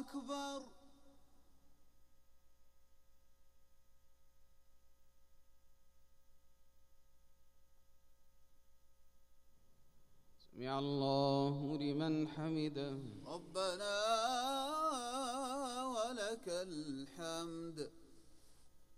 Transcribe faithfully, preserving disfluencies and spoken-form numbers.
أكبر. سمع الله لمن حمده. ربنا ولك الحمد.